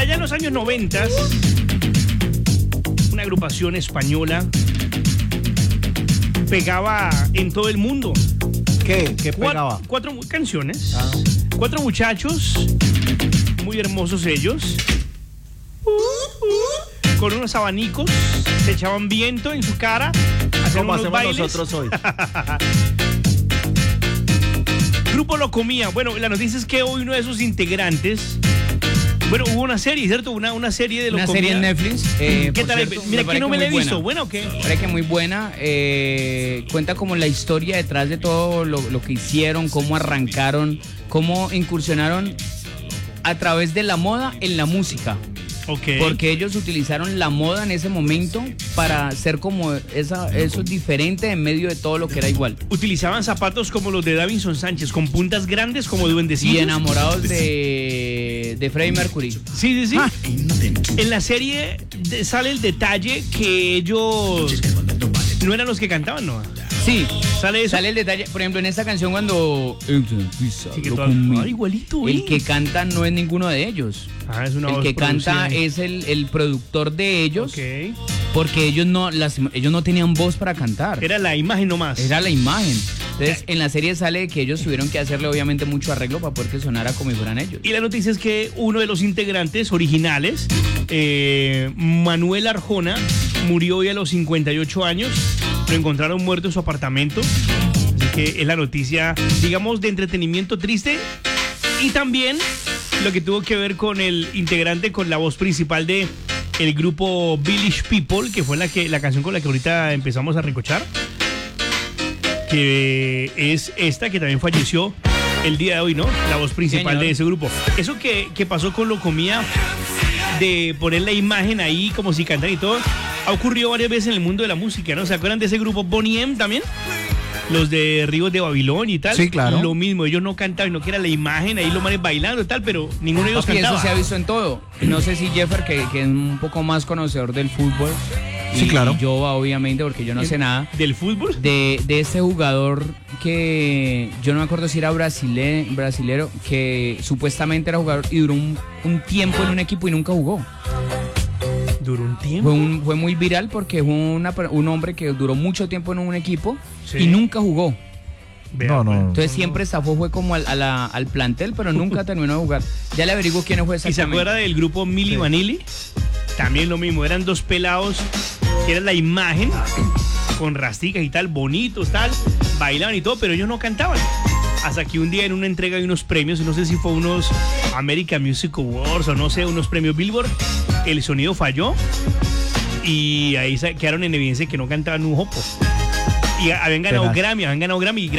allá en los años 90, una agrupación española pegaba en todo el mundo. ¿Qué pegaba? Cuatro canciones. 4 muchachos, muy hermosos ellos, con unos abanicos, se echaban viento en su cara, hacían como unos hacemos bailes. nosotros hoy. Grupo Lo Comía. Bueno, la noticia es que hoy uno de sus integrantes, bueno, hubo una serie, ¿cierto? Una serie de Lo Comía. Una serie en Netflix. ¿Qué tal? Cierto, Mira que no me la he visto. buena. ¿Buena o qué? Parece que muy buena. Cuenta como la historia detrás de todo lo que hicieron, cómo arrancaron, cómo incursionaron a través de la moda en la música. Okay. Porque ellos utilizaron la moda en ese momento para ser como eso diferente en medio de todo lo que era igual. Utilizaban zapatos como los de Davinson Sánchez, con puntas grandes como duendecillos. Y enamorados de Freddie Mercury. Sí. En la serie sale el detalle que ellos no eran los que cantaban, ¿no? Sí, ¿Sale eso? sale el detalle. Por ejemplo, en esta canción cuando Sí, que todo, igualito, el que canta no es ninguno de ellos. Es una El voz que canta producida. es el productor de ellos, Ok. porque ellos no tenían voz para cantar. Era la imagen nomás. Era la imagen. Entonces, en la serie sale que ellos tuvieron que hacerle obviamente mucho arreglo para poder que sonara como si fueran ellos. Y la noticia es que uno de los integrantes originales, Manuel Arjona, murió hoy a los 58 años. Lo encontraron muerto en su apartamento. Así que es la noticia, digamos, de entretenimiento triste. Y también lo que tuvo que ver con el integrante, con la voz principal de el grupo Village People, que fue la canción con la que ahorita empezamos a recochar, que es esta, que también falleció el día de hoy, ¿no? La voz principal Señor. de ese grupo. Eso que pasó con Lo Comía, de poner la imagen ahí como si cantan y todo, ha ocurrido varias veces en el mundo de la música, ¿no? ¿Se acuerdan de ese grupo Boney M también? Los de Ríos de Babilón y tal. Sí, claro. Lo mismo, ellos no cantaban, no que era la imagen, ahí los manes bailando y tal, pero ninguno de ellos Papi, cantaba. eso se ha visto en todo. No sé si Jeffer, que es un poco más conocedor del fútbol. Sí, claro. Y yo, obviamente, porque yo no sé nada. ¿Del fútbol? De este jugador que yo no me acuerdo si era brasilero, que supuestamente era jugador y duró un tiempo en un equipo y nunca jugó. Duró un tiempo. Fue muy viral porque fue un hombre que duró mucho tiempo en un equipo Sí. y nunca jugó. Vea, No. Entonces siempre estafó, fue como al plantel, pero nunca terminó de jugar. Ya le averiguo quién fue ¿Y se exactamente. acuerda del grupo Milli Vanilli? También lo mismo, eran dos pelados que era la imagen, con rasticas y tal, bonitos, tal, bailaban y todo, pero ellos no cantaban. Hasta que un día en una entrega de unos premios, no sé si fue unos American Music Awards o no sé, unos premios Billboard, el sonido falló y ahí quedaron en evidencia que no cantaban un jopo. Y habían ganado Grammy, y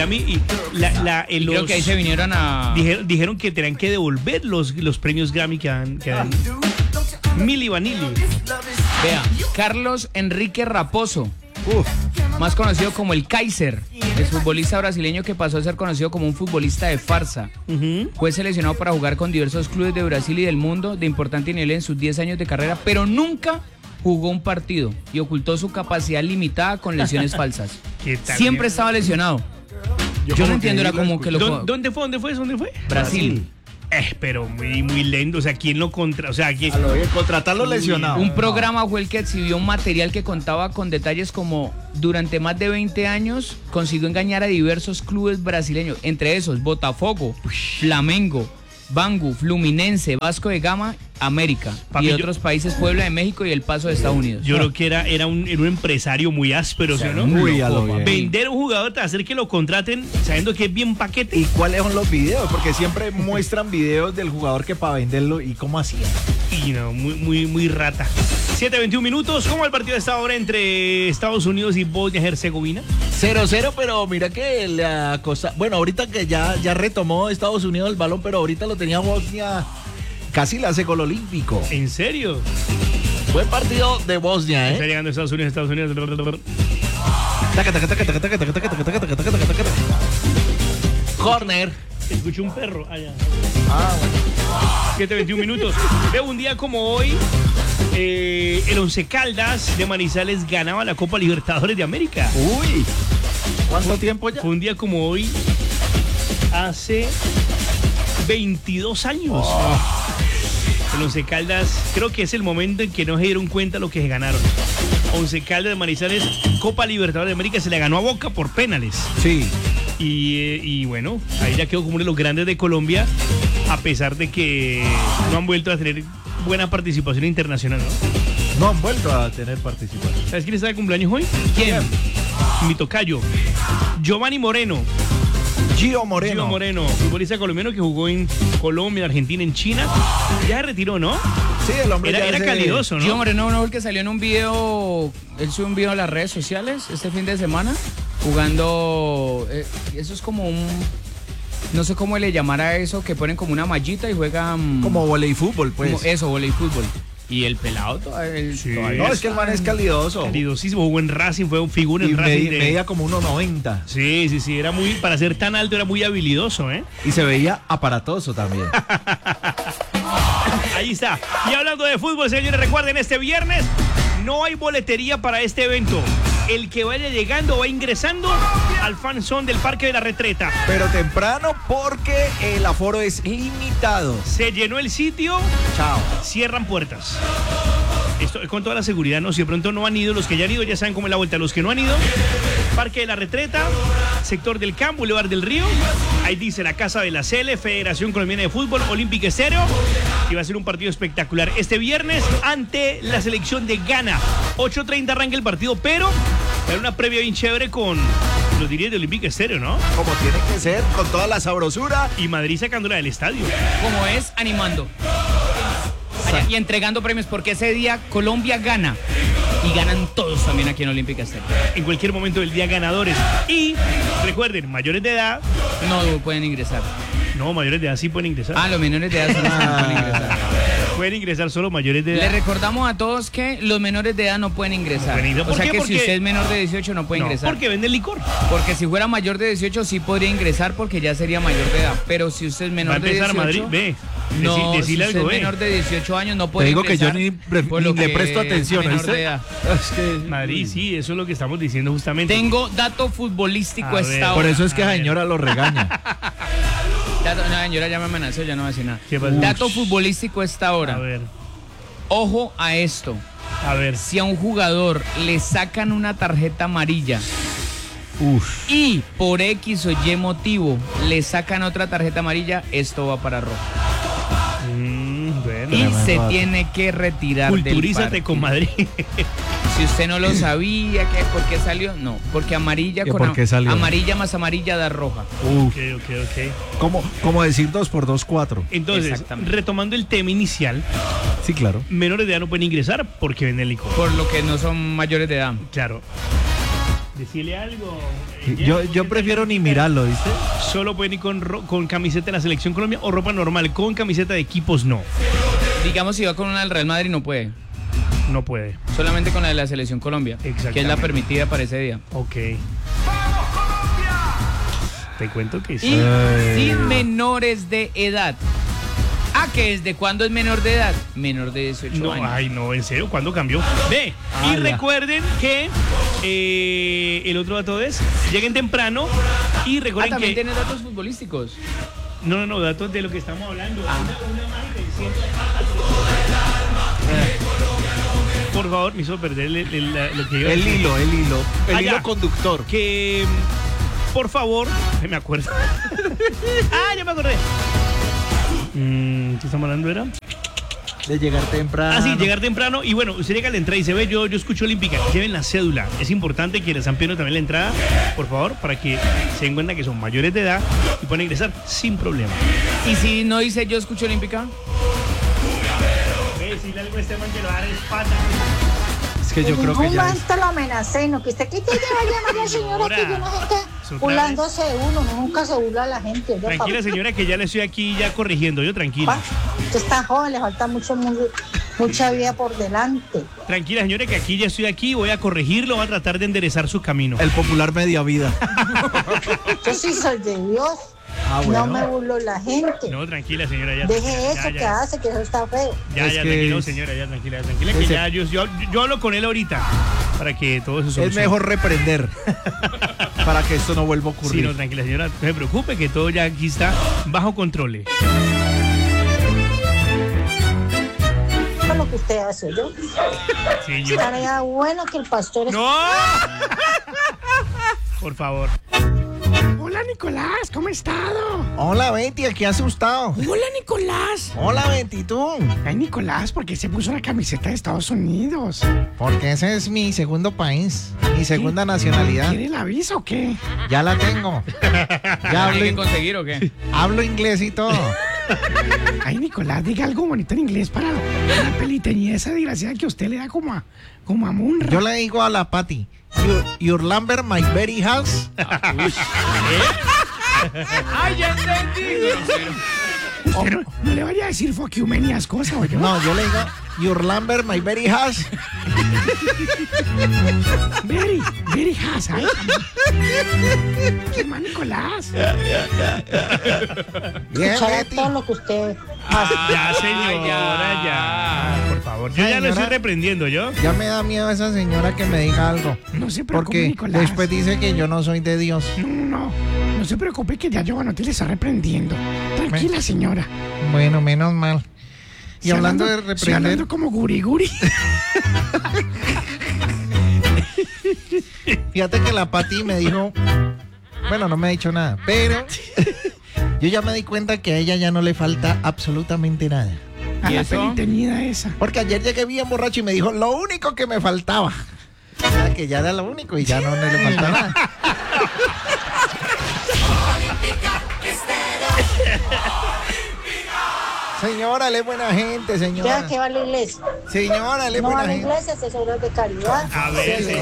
Creo que ahí se vinieron a... dijeron que tenían que devolver los premios Grammy que han Milli Vanilli. Vea, Carlos Enrique Raposo, más conocido como el Kaiser, el futbolista brasileño que pasó a ser conocido como un futbolista de farsa. Fue seleccionado para jugar con diversos clubes de Brasil y del mundo de importante nivel en sus 10 años de carrera, pero nunca jugó un partido y ocultó su capacidad limitada con lesiones falsas. ¿Qué tal? Siempre estaba lesionado. Yo no entiendo, era como que lo... ¿Dónde fue? Brasil. Pero muy lento, o sea, ¿quién lo contra? O sea, ¿quién? A lo bien, contratarlo lesionado. Un programa fue el que exhibió un material que contaba con detalles como durante más de 20 años consiguió engañar a diversos clubes brasileños, entre esos Botafogo, Flamengo, Bangu, Fluminense, Vasco de Gama, América, Papi, y otros países, Puebla de México y El Paso de Estados Unidos. Yo creo que era un empresario muy áspero, ¿sí o no? Muy a lo bien. Vender un jugador, hacer que lo contraten sabiendo que es bien paquete. ¿Y cuáles son los videos? Porque siempre muestran videos del jugador que para venderlo y cómo hacía. Y no, muy rata. 7:21 minutos. ¿Cómo el partido de esta hora entre Estados Unidos y Bosnia-Herzegovina? 0-0, pero mira que la cosa... Bueno, ahorita que ya retomó Estados Unidos el balón, pero ahorita lo tenía Bosnia... Casi le hace gol olímpico. ¿En serio? Buen partido de Bosnia, Está llegando Estados Unidos. Corner. Escuché un perro allá. Ah, bueno. 7:21 minutos. Veo un día como hoy, el Once Caldas de Manizales ganaba la Copa Libertadores de América. Uy. ¿Cuánto tiempo ya? Fue un día como hoy, hace 22 años. El Once Caldas, creo que es el momento en que no se dieron cuenta lo que se ganaron. Once Caldas de Manizales, Copa Libertadores de América, se le ganó a Boca por penales. Sí. Y bueno, ahí ya quedó como uno de los grandes de Colombia, a pesar de que no han vuelto a tener buena participación internacional, ¿no? No han vuelto a tener participación. ¿Sabes quién está de cumpleaños hoy? ¿Quién? Mi tocayo, Giovanni Moreno. Gio Moreno. Gio Moreno, futbolista colombiano que jugó en Colombia, en Argentina, en China. Ya se retiró, ¿no? Sí, el hombre ya Era se- calidoso, ¿no? Gio Moreno, ¿no? El que salió en un video, él subió un video a las redes sociales este fin de semana, jugando, eso es como un, no sé cómo le llamara eso, que ponen como una mallita y juegan... Como voleibol, pues. como eso, voleibol. Y el pelado todavía... Sí. todavía No, es que el man es calidoso. Calidosísimo, jugó en Racing, fue un figura Y en Racing. medía como 1.90. Sí, era muy, para ser tan alto era muy habilidoso, ¿eh? Y se veía aparatoso también. Ahí está. Y hablando de fútbol, señores, recuerden, este viernes no hay boletería para este evento. El que vaya llegando va ingresando al fan zone del Parque de la Retreta. Pero temprano porque el aforo es limitado. Se llenó el sitio, Chao. cierran puertas. Esto es con toda la seguridad, ¿no? Si de pronto no han ido, los que ya han ido ya saben cómo es la vuelta. Los que no han ido, Parque de la Retreta, sector del Campo, Boulevard del Río. Ahí dice la Casa de la Cele, Federación Colombiana de Fútbol, Olímpico Estéreo. Y va a ser un partido espectacular este viernes ante la selección de Ghana. 8:30 arranca el partido, pero era una previa bien chévere con los dirías de Olímpico Estéreo, ¿no? Como tiene que ser, con toda la sabrosura. Y Madrid sacándola del estadio. Como es, animando. Allá, y entregando premios, porque ese día Colombia gana. Y ganan todos también aquí en Olímpica Estéreo. En cualquier momento del día, ganadores. Y recuerden, mayores de edad. No pueden ingresar. No, mayores de edad sí pueden ingresar. Ah, los menores de edad son los que no pueden ingresar. Pueden ingresar solo mayores de Le edad. recordamos a todos que los menores de edad no pueden ingresar. pueden ingresar. O ¿Por sea qué? que Porque- si usted es menor de 18 no puede No, ingresar. porque venden licor. Porque si fuera mayor de 18 sí podría ingresar porque ya sería mayor de edad. Pero si usted es Va a menor de empezar 18... Madrid, ve. No, Decile si usted algo, es ve. menor de 18 años no Te puede digo que yo ingresar. ni por lo le que presto es atención, menor ¿viste? de edad. Es que- Madrid, sí, eso es lo que estamos diciendo justamente. Tengo dato futbolístico A a ver. esta Por hora. eso es que A la ver. señora lo regaña. La señora ya me amenazó, ya no va a decir nada. ¿Qué pasó? Dato futbolístico a esta hora. A ver, Ojo a esto. a ver. Si a un jugador le sacan una tarjeta amarilla Uf. y por X o Y motivo le sacan otra tarjeta amarilla, esto va para rojo. Bueno. Y Tremendo se dato. tiene que retirar del Culturízate partido. con Madrid. Si usted no lo sabía, que ¿por qué salió? No, porque amarilla ¿Que con por qué salió? amarilla más amarilla da roja. Uf. Ok. ¿Cómo decir 2x2, 4? Entonces, Exactamente. retomando el tema inicial, Sí, claro. menores de edad no pueden ingresar porque venden licor. Por lo que no son mayores de edad. Claro. Decirle algo. Yo prefiero ni mirarlo, ¿viste? Solo pueden ir con camiseta de la Selección Colombia o ropa normal. Con camiseta de equipos no. Digamos, si va con una del Real Madrid no puede. No puede. Solamente con la de la Selección Colombia. Exactamente. Que es la permitida para ese día. Ok. Te cuento que Y sí. sin menores de edad. Ah, que ¿desde cuándo es menor de edad? Menor de 18 No, años. ay, no, en serio, ¿cuándo cambió? Ve, Ah, y ya. recuerden que el otro dato es, lleguen temprano y recuerden También que... tiene datos futbolísticos. No, datos de lo que estamos hablando. Una imagen diciendo- Por favor, me hizo perder lo que iba a El decir. hilo. El Ah, ya. hilo conductor. Que, por favor, me acuerdo. Ya me acordé. ¿Qué estamos hablando era? De llegar temprano. Ah, sí, llegar temprano. Y bueno, usted llega a la entrada y se ve, yo escucho Olímpica. Lleven la cédula. Es importante que les amplíen también la entrada, por favor, para que se den cuenta que son mayores de edad y pueden ingresar sin problema. ¿Y si no dice yo escucho Olímpica? Decirle algo a este man que lo va a dar espalda. Es que yo en creo que ningún ya. momento lo amenacé, no que usted que te lleva a llamar a la señora que yo no sé ¿Otra qué, vez? burlándose de uno, nunca se burla a la gente. oiga, Tranquila, papá. señora, que ya le estoy aquí ya corrigiendo. Yo tranquila. Usted está joven, le falta mucha vida por delante. Tranquila, señora, que aquí ya estoy aquí. Voy a corregirlo, voy a tratar de enderezar su camino. El popular media vida. Yo sí soy de Dios, Ah, no bueno. me burlo de la gente. No, tranquila, señora. Ya, Deje ya, eso ya, que ya. hace, que eso está feo. Ya, Es que tranquilo, es- señora, ya, tranquila, que Ese- ya, yo hablo con él ahorita para que todo eso Es mejor reprender. Para que esto no vuelva a Sí, ocurrir. no, tranquila, señora, no se preocupe que todo ya aquí está bajo control. usted hace, yo. Señor. Estaría bueno que el pastor... ¡No! Por favor. Hola Nicolás, ¿cómo has estado? Hola, Betty, aquí asustado. Hola Nicolás. Hola, Betty, ¿tú? Ay Nicolás, ¿por qué se puso la camiseta de Estados Unidos? Porque ese es mi segundo país, mi segunda nacionalidad. ¿Quiere la visa o qué? Ya la tengo. Ya ¿Hay que conseguir o qué? hablo inglés y todo. Ay Nicolás, diga algo bonito en inglés para la peliteñía esa desgraciada que usted le da como a Munra. Yo le digo a la Patty, your lumber my very house. ¡Ay, ya entendí! Usted no le vaya a decir fuck you menias cosas, ¿o yo? No, yo le digo, your lumber my very house. Very has, ¿eh? ¿Qué más, Nicolás? Bien, Escuchará Betty. todo lo que usted Ya, señora, ya. Por favor. Yo ya lo estoy reprendiendo, ¿yo? Ya me da miedo esa señora que me diga algo. No se preocupe, Porque Nicolás. después dice que yo no soy de Dios. No se preocupe que ya Giovanni te le está reprendiendo. Tranquila, señora. Bueno, menos mal. Y hablando de Estoy reprender, hablando como guri guri. fíjate que la Pati me dijo, bueno, no me ha dicho nada, pero yo ya me di cuenta que a ella ya no le falta absolutamente nada. A ¿Y la eso? peliteñida esa. Porque ayer llegué bien borracho y me dijo, lo único que me faltaba. O sea, que ya era lo único y ya no le faltaba nada. Señora, él es buena gente, ya señora. que va a la iglesia. Señora, él es No va buena a la gente. iglesia, se obras de caridad. A ver,